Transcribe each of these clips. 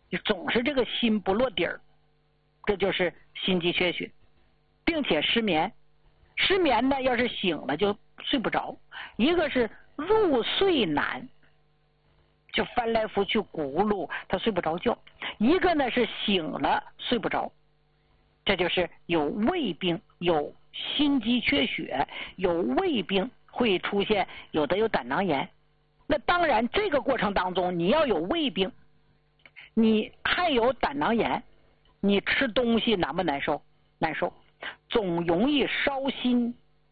就总是这个心不落底儿，这就是心肌缺血，并且失眠。失眠呢，要是醒了就睡不着，一个是入睡难，就翻来覆去轱辘，他睡不着觉；一个呢是醒了睡不着，这就是有胃病，有心肌缺血，有胃病会出现，有的有胆囊炎。那当然，这个过程当中，你要有胃病，你还有胆囊炎，你吃东西难不难受？难受，总容易烧心，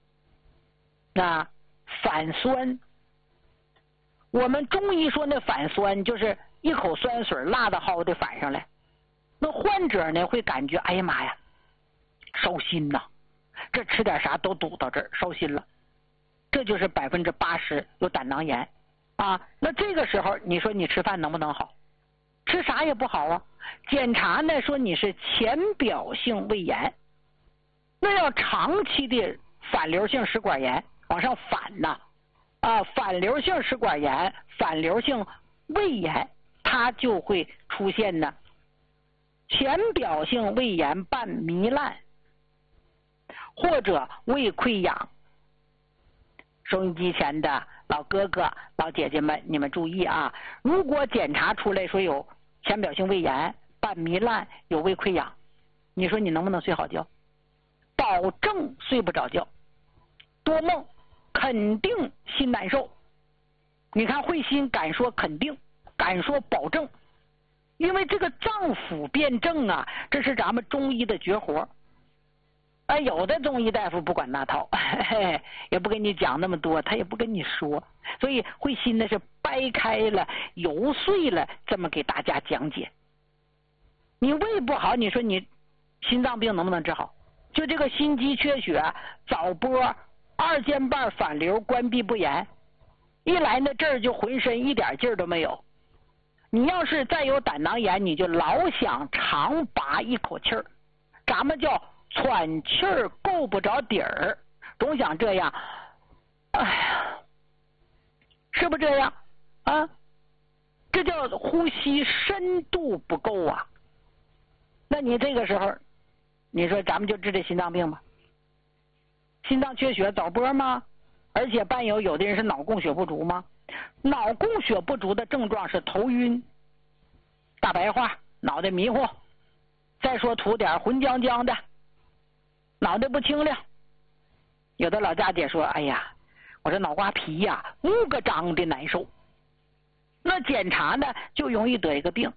反酸。我们中医说那反酸，就是一口酸水辣的好的反上来。那患者呢会感觉，哎呀妈呀，烧心呐，这吃点啥都堵到这儿，烧心了。这就是80%有胆囊炎啊。那这个时候，你说你吃饭能不能好？吃啥也不好啊。检查呢说你是浅表性胃炎，那要长期的反流性食管炎往上反呐，反流性食管炎、反流性胃炎，它就会出现呢浅表性胃炎伴糜烂或者胃溃疡。收音机前的老哥哥、老姐姐们，你们注意啊！如果检查出来说有浅表性胃炎伴糜烂、有胃溃疡，你说你能不能睡好觉？保证睡不着觉，多梦，肯定心难受。你看慧心敢说肯定，敢说保证，因为这个脏腑辩证啊，这是咱们中医的绝活。有的中医大夫不管那套，也不跟你讲那么多，他也不跟你说，所以慧心呢是掰开了揉碎了这么给大家讲解。你胃不好，你说你心脏病能不能治好？就这个心肌缺血、早搏、二尖瓣反流、关闭不严，一来呢这儿就浑身一点劲儿都没有。你要是再有胆囊炎，你就老想长拔一口气儿，咱们叫喘气儿够不着底儿，总想这样，哎呀，是不这样啊？这叫呼吸深度不够啊。那你这个时候，你说咱们就治这心脏病吧？心脏缺血早搏吗？而且伴有的人是脑供血不足吗？脑供血不足的症状是头晕、大白话、脑袋迷糊，再说吐点浑浆浆的，脑袋不清亮。有的老家姐说，哎呀，我这脑瓜皮呀，木个张的难受。那检查呢，就容易得一个病，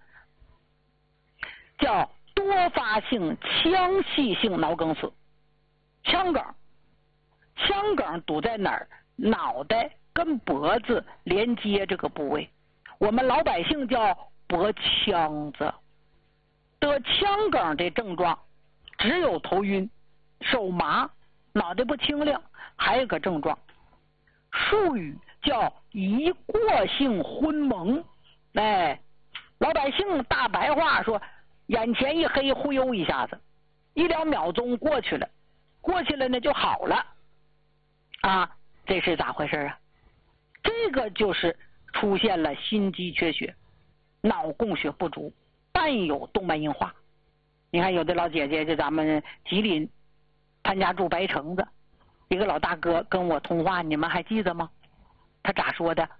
叫多发性腔隙性脑梗死。腔梗，腔梗堵在哪儿？脑袋跟脖子连接这个部位，我们老百姓叫脖腔子。得腔梗的症状只有头晕、手麻、脑袋不清亮，还有个症状，术语叫一过性昏蒙。老百姓大白话说，眼前一黑，忽悠一下子，1-2秒钟过去了，呢就好了啊。这是咋回事啊？这个就是出现了心肌缺血、脑供血不足，伴有动脉硬化。你看有的老姐姐，就咱们吉林他家住白城子，一个老大哥跟我通话，你们还记得吗？他咋说的？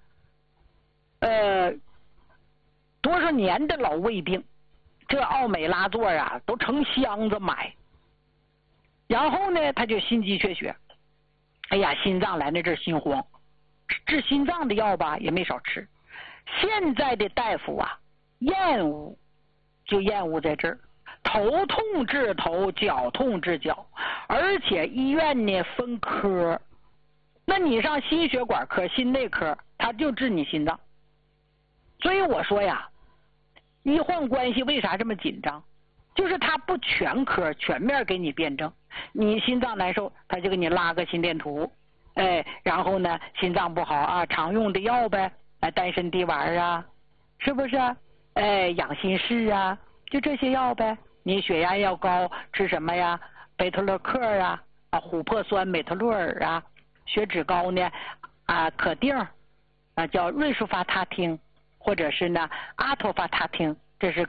多少年的老胃病，这奥美拉唑啊都成箱子买，然后呢他就心肌缺血，哎呀，心脏来那阵心慌，治心脏的药吧也没少吃。现在的大夫啊，厌恶就厌恶在这儿，头痛治头，脚痛治脚，而且医院呢分科，那你上心血管科、心内科，他就治你心脏。所以我说呀，医患关系为啥这么紧张？就是他不全科全面给你辩证，你心脏难受，他就给你拉个心电图，然后呢心脏不好啊，常用的药呗，丹参地丸啊，是不是？养心室啊，就这些药呗。你血压要高，吃什么呀？贝特勒克啊，琥珀酸美特洛尔啊。血脂高呢，可定叫瑞舒法他汀，或者是呢阿托法他汀，这是